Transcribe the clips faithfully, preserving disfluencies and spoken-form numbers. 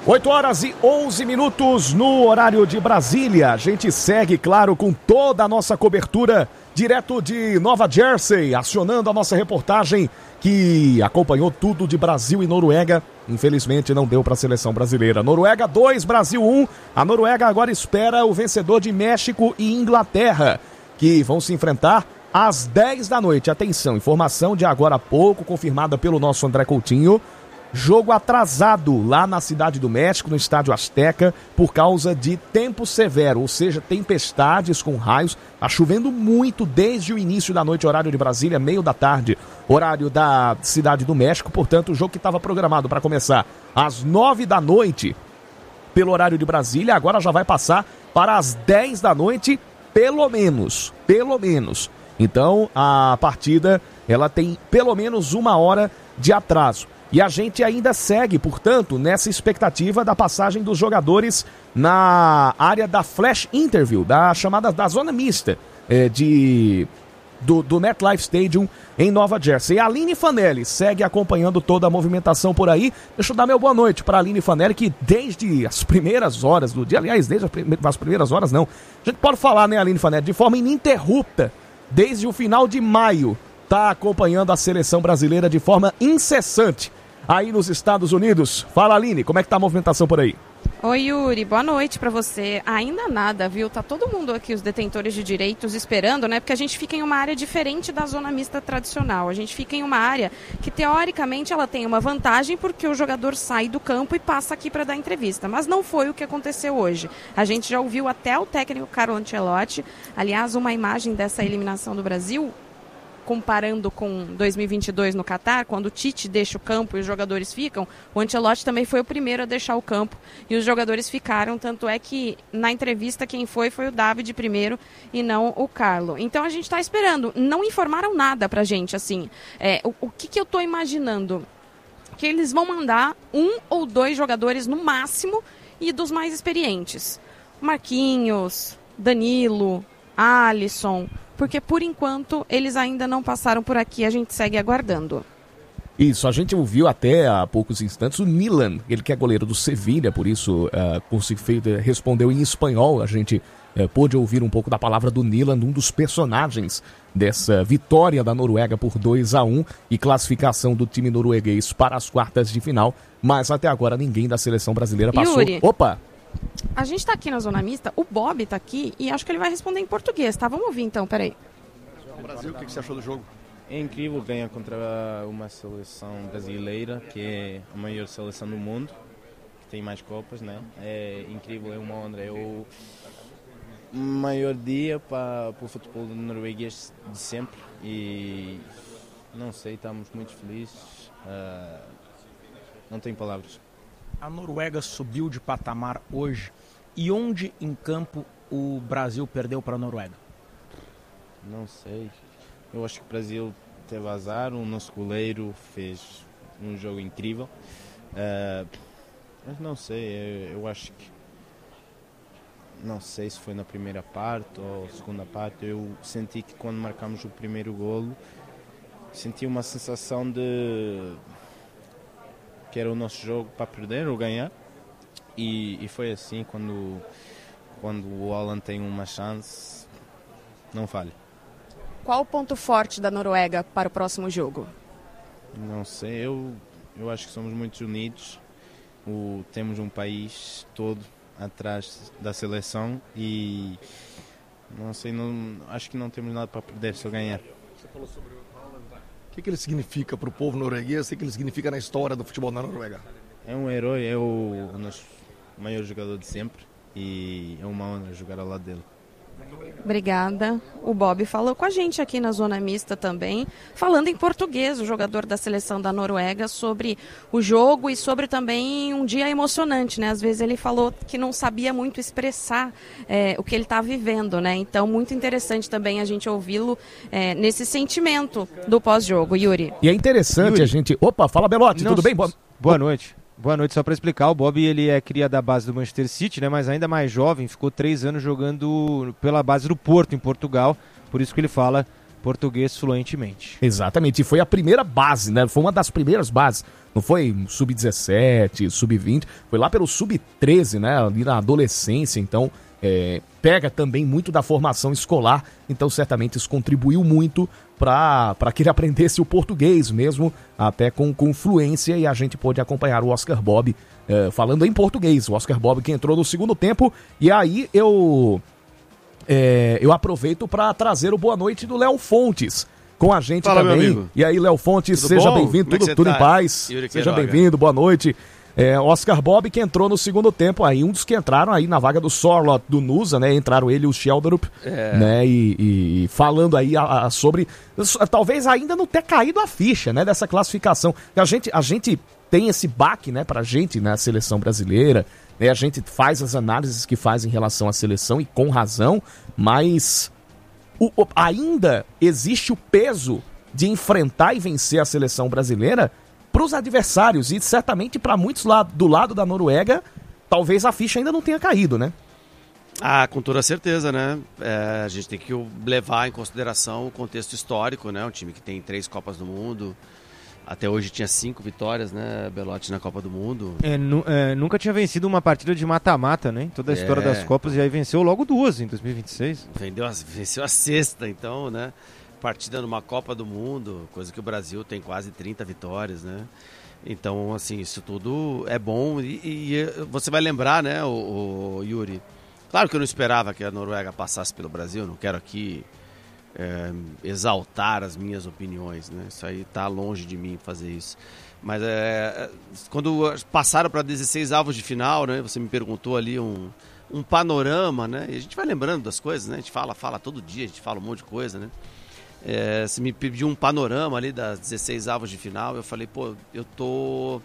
oito horas e onze minutos no horário de Brasília. A gente segue, claro, com toda a nossa cobertura direto de Nova Jersey, acionando a nossa reportagem que acompanhou tudo de Brasil e Noruega. Infelizmente não deu para a seleção brasileira. Noruega dois, Brasil um. A Noruega agora espera o vencedor de México e Inglaterra, que vão se enfrentar às dez da noite. Atenção, informação de agora há pouco, confirmada pelo nosso André Coutinho. Jogo atrasado lá na Cidade do México, no Estádio Azteca, por causa de tempo severo, ou seja, tempestades com raios. Está chovendo muito desde o início da noite, horário de Brasília, meio da tarde, horário da Cidade do México. Portanto, o jogo que estava programado para começar às nove da noite, pelo horário de Brasília, agora já vai passar para as dez da noite, pelo menos, pelo menos. Então, a partida, ela tem pelo menos uma hora de atraso. E a gente ainda segue, portanto, nessa expectativa da passagem dos jogadores na área da flash interview, da chamada da zona mista é, de, do, do MetLife Stadium em Nova Jersey. E a Aline Fanelli segue acompanhando toda a movimentação por aí. Deixa eu dar meu boa noite para a Aline Fanelli, que desde as primeiras horas do dia, aliás, desde as primeiras horas não, a gente pode falar, né, Aline Fanelli, de forma ininterrupta, desde o final de maio, está acompanhando a seleção brasileira de forma incessante aí nos Estados Unidos. Fala, Aline, como é que tá a movimentação por aí? Oi, Yuri, boa noite pra você. Ainda nada, viu? Tá todo mundo aqui, os detentores de direitos, esperando, né? Porque a gente fica em uma área diferente da zona mista tradicional. A gente fica em uma área que, teoricamente, ela tem uma vantagem porque o jogador sai do campo e passa aqui para dar entrevista. Mas não foi o que aconteceu hoje. A gente já ouviu até o técnico Carlo Ancelotti. Aliás, uma imagem dessa eliminação do Brasil, comparando com dois mil e vinte e dois no Catar, quando o Tite deixa o campo e os jogadores ficam, o Ancelotti também foi o primeiro a deixar o campo e os jogadores ficaram, tanto é que na entrevista quem foi foi o David primeiro e não o Carlo. Então a gente está esperando, não informaram nada pra gente, assim, é, o, o que, que eu tô imaginando? Que eles vão mandar um ou dois jogadores no máximo e dos mais experientes. Marquinhos, Danilo, Alisson, porque por enquanto eles ainda não passaram por aqui, a gente segue aguardando. Isso, a gente ouviu até há poucos instantes o Milan, ele que é goleiro do Sevilha, por isso uh, respondeu em espanhol, a gente uh, pôde ouvir um pouco da palavra do Milan, um dos personagens dessa vitória da Noruega por dois a um e classificação do time norueguês para as quartas de final, mas até agora ninguém da seleção brasileira passou. Yuri, Opa! A gente está aqui na zona mista, o Bob está aqui e acho que ele vai responder em português, tá? Vamos ouvir então, peraí. Brasil, o que você achou do jogo? É incrível ganhar contra uma seleção brasileira, que é a maior seleção do mundo, que tem mais copas, né? É incrível, é uma honra. É o maior dia para, para o futebol norueguês de sempre e não sei, estamos muito felizes, uh, não tenho palavras. A Noruega subiu de patamar hoje e onde em campo o Brasil perdeu para a Noruega? Não sei. Eu acho que o Brasil teve azar, o nosso goleiro fez um jogo incrível. Uh, mas não sei, eu, eu acho que... Não sei se foi na primeira parte ou segunda parte. Eu senti que quando marcamos o primeiro golo, senti uma sensação de... que era o nosso jogo para perder ou ganhar, e, e foi assim. Quando, quando o Haaland tem uma chance, não falha. Qual o ponto forte da Noruega para o próximo jogo? Não sei, eu, eu acho que somos muito unidos, o, temos um país todo atrás da seleção e não sei, não, acho que não temos nada para perder, só ganhar. Você falou sobre o O que, que ele significa para o povo norueguês? O que, que ele significa na história do futebol na Noruega? É um herói, é o, o nosso maior jogador de sempre e é uma honra jogar ao lado dele. Obrigada. O Bob falou com a gente aqui na Zona Mista também, falando em português, o jogador da seleção da Noruega, sobre o jogo e sobre também um dia emocionante, né? Às vezes ele falou que não sabia muito expressar é, o que ele está vivendo, né? Então, muito interessante também a gente ouvi-lo é, nesse sentimento do pós-jogo, Yuri. E é interessante Yuri. a gente... Opa, fala Belotti, não, tudo bem? Boa, Boa noite. Boa noite, só para explicar, o Bob ele é cria da base do Manchester City, né, mas ainda mais jovem, ficou três anos jogando pela base do Porto, em Portugal, por isso que ele fala português fluentemente. Exatamente, e foi a primeira base, né? Foi uma das primeiras bases. Não foi sub dezessete, sub vinte, foi lá pelo sub treze, né? Ali na adolescência, então é, pega também muito da formação escolar, então certamente isso contribuiu muito para que ele aprendesse o português mesmo, até com, com fluência, e a gente pôde acompanhar o Oscar Bobb é, falando em português. O Oscar Bobb que entrou no segundo tempo, e aí eu... É, eu aproveito para trazer o boa noite do Léo Fontes com a gente. Fala, também. E aí, Léo Fontes, tudo seja bem-vindo, tudo, é tudo tá? em paz. Yuri seja bem-vindo, boa noite. É, Oscar Bobb que entrou no segundo tempo, aí um dos que entraram aí na vaga do Sorlot, do Nusa, né? Entraram ele e o Sheldrup, é. né? E, e falando aí a, a sobre, talvez ainda não ter caído a ficha, né? Dessa classificação. A gente, a gente tem esse baque, né? Pra gente, na seleção brasileira. A gente faz as análises que faz em relação à seleção e com razão, mas o, o, ainda existe o peso de enfrentar e vencer a seleção brasileira para os adversários, e certamente para muitos lá do lado da Noruega, talvez a ficha ainda não tenha caído, né? Ah, com toda certeza, né? É, a gente tem que levar em consideração o contexto histórico, né? Um time que tem três Copas do Mundo. Até hoje tinha cinco vitórias, né, Belotti, na Copa do Mundo. É, nu, é, nunca tinha vencido uma partida de mata-mata, né? Toda a é. história das Copas, e aí venceu logo duas em dois mil e vinte e seis. Vendeu a, venceu a sexta, então, né? Partida numa Copa do Mundo, coisa que o Brasil tem quase trinta vitórias, né? Então, assim, isso tudo é bom. E, e você vai lembrar, né, o, o Yuri? Claro que eu não esperava que a Noruega passasse pelo Brasil, não quero aqui... É, exaltar as minhas opiniões, né? Isso aí tá longe de mim fazer isso. Mas é, quando passaram para dezesseis avos de final, né? Você me perguntou ali um, um panorama, né? E a gente vai lembrando das coisas, né? A gente fala, fala todo dia, a gente fala um monte de coisa, né? É, você me pediu um panorama ali das dezesseis avos de final, eu falei, pô, eu tô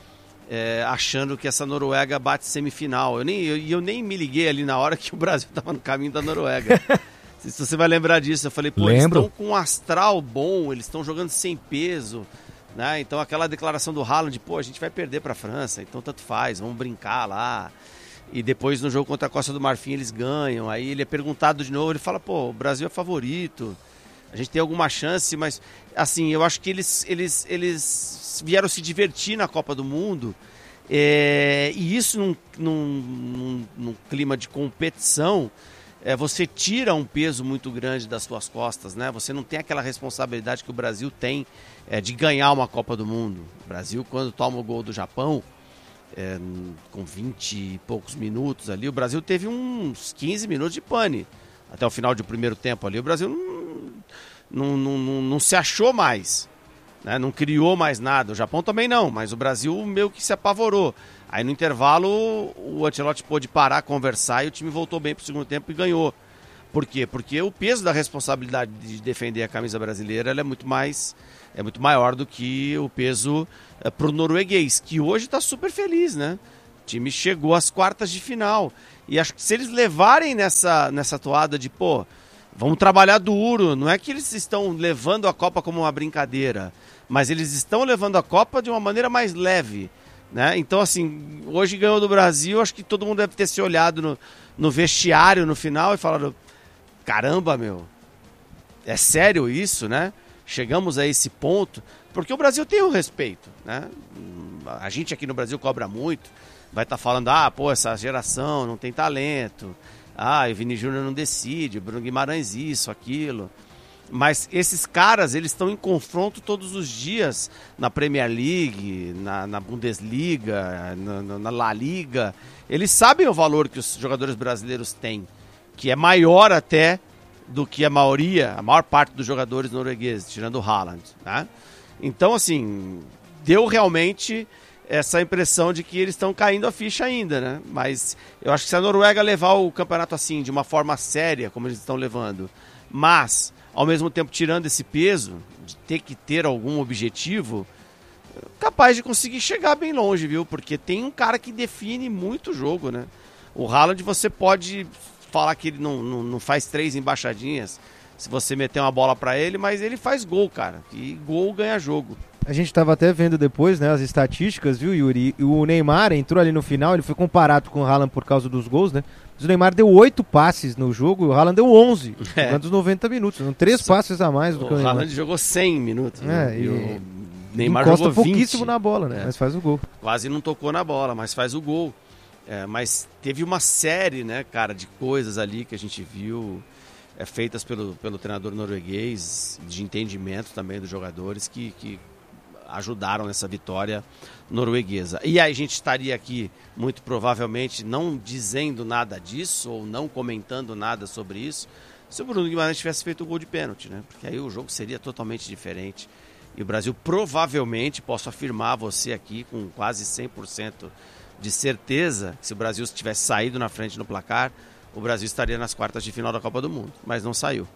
é, achando que essa Noruega bate semifinal. Eu nem, eu, eu nem me liguei ali na hora que o Brasil tava no caminho da Noruega. Se você vai lembrar disso, eu falei, pô, Lembro. eles estão com um astral bom, eles estão jogando sem peso, né? Então aquela declaração do Haaland, pô, a gente vai perder para a França, então tanto faz, vamos brincar lá. E depois no jogo contra a Costa do Marfim eles ganham, aí ele é perguntado de novo, ele fala, pô, o Brasil é favorito, a gente tem alguma chance, mas assim, eu acho que eles, eles, eles vieram se divertir na Copa do Mundo, é, e isso num, num, num, num clima de competição, É, você tira um peso muito grande das suas costas, né? Você não tem aquela responsabilidade que o Brasil tem é, de ganhar uma Copa do Mundo. O Brasil, quando toma o gol do Japão, é, com vinte e poucos minutos ali, o Brasil teve uns quinze minutos de pane. Até o final do primeiro tempo ali, o Brasil não, não, não, não, não se achou mais, né? Não criou mais nada. O Japão também não, mas o Brasil meio que se apavorou. Aí no intervalo o Ancelotti pôde parar, conversar e o time voltou bem para o segundo tempo e ganhou. Por quê? Porque o peso da responsabilidade de defender a camisa brasileira ela é muito mais, é muito maior do que o peso é, para o norueguês, que hoje está super feliz, né? O time chegou às quartas de final. E acho que se eles levarem nessa, nessa toada de, pô, vamos trabalhar duro, não é que eles estão levando a Copa como uma brincadeira, mas eles estão levando a Copa de uma maneira mais leve. Né? Então, assim, hoje ganhou do Brasil, acho que todo mundo deve ter se olhado no, no vestiário no final e falado, caramba, meu, é sério isso, né? Chegamos a esse ponto, porque o Brasil tem um respeito, né? A gente aqui no Brasil cobra muito, vai estar tá falando, ah, pô, essa geração não tem talento, ah, o Vini Júnior não decide, o Bruno Guimarães isso, aquilo... Mas esses caras, eles estão em confronto todos os dias na Premier League, na, na Bundesliga, na, na La Liga. Eles sabem o valor que os jogadores brasileiros têm, que é maior até do que a maioria, a maior parte dos jogadores noruegueses, tirando o Haaland, né? Então, assim, deu realmente essa impressão de que eles estão caindo a ficha ainda, né? Mas eu acho que se a Noruega levar o campeonato assim, de uma forma séria, como eles estão levando, mas... ao mesmo tempo tirando esse peso, de ter que ter algum objetivo, capaz de conseguir chegar bem longe, viu? Porque tem um cara que define muito o jogo, né? O Haaland, você pode falar que ele não, não, não faz três embaixadinhas, se você meter uma bola para ele, mas ele faz gol, cara. E gol ganha jogo. A gente estava até vendo depois, né, as estatísticas, viu, Yuri? O Neymar entrou ali no final, ele foi comparado com o Haaland por causa dos gols, né? Mas o Neymar deu oito passes no jogo e o Haaland deu onze, é. durante os noventa minutos. São três Só... passes a mais do o que o Neymar. O Haaland jogou cem minutos. É, né? e... e... o Neymar encosta jogou vinte. pouquíssimo na bola, né? É. Mas faz o gol. Quase não tocou na bola, mas faz o gol. É, mas teve uma série, né, cara, de coisas ali que a gente viu é, feitas pelo, pelo treinador norueguês, de entendimento também dos jogadores que... que ajudaram nessa vitória norueguesa. E aí a gente estaria aqui, muito provavelmente, não dizendo nada disso, ou não comentando nada sobre isso, se o Bruno Guimarães tivesse feito o gol de pênalti, né? Porque aí o jogo seria totalmente diferente. E o Brasil provavelmente, posso afirmar a você aqui, com quase cem por cento de certeza, que se o Brasil tivesse saído na frente no placar, o Brasil estaria nas quartas de final da Copa do Mundo. Mas não saiu.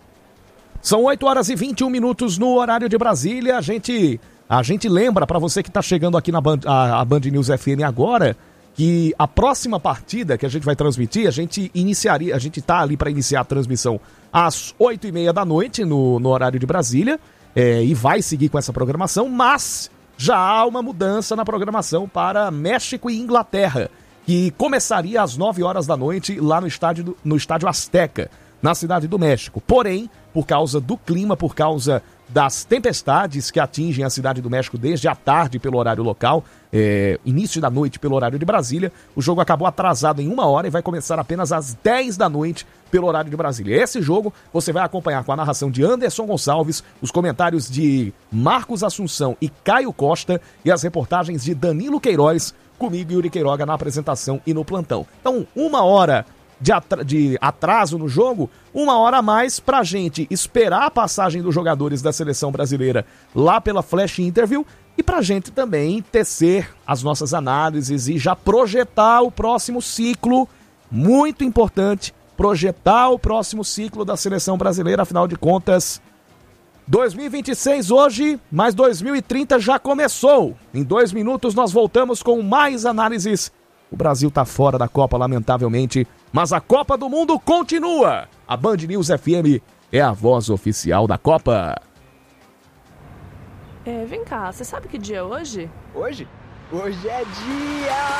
São oito horas e vinte e um minutos no horário de Brasília. A gente... A gente lembra, para você que está chegando aqui na Band, a, a Band News F M agora, que a próxima partida que a gente vai transmitir, a gente iniciaria, a gente está ali para iniciar a transmissão às oito e meia da noite no, no horário de Brasília, é, e vai seguir com essa programação, mas já há uma mudança na programação para México e Inglaterra, que começaria às nove horas da noite lá no estádio, do, no estádio Azteca, na Cidade do México. Porém, por causa do clima, por causa das tempestades que atingem a Cidade do México desde a tarde pelo horário local, é, início da noite pelo horário de Brasília, o jogo acabou atrasado em uma hora e vai começar apenas às dez da noite pelo horário de Brasília. Esse jogo você vai acompanhar com a narração de Anderson Gonçalves, os comentários de Marcos Assunção e Caio Costa e as reportagens de Danilo Queiroz, comigo e Yuri Queiroga na apresentação e no plantão. Então, uma hora De, atra- de atraso no jogo, uma hora a mais pra gente esperar a passagem dos jogadores da seleção brasileira lá pela Flash Interview e pra gente também tecer as nossas análises e já projetar o próximo ciclo, muito importante, projetar o próximo ciclo da seleção brasileira, afinal de contas, dois mil e vinte e seis hoje, mas dois mil e trinta já começou. Em dois minutos nós voltamos com mais análises. O Brasil tá fora da Copa, lamentavelmente, mas a Copa do Mundo continua. A Band News F M é a voz oficial da Copa. É, vem cá, você sabe que dia é hoje? Hoje? Hoje é dia...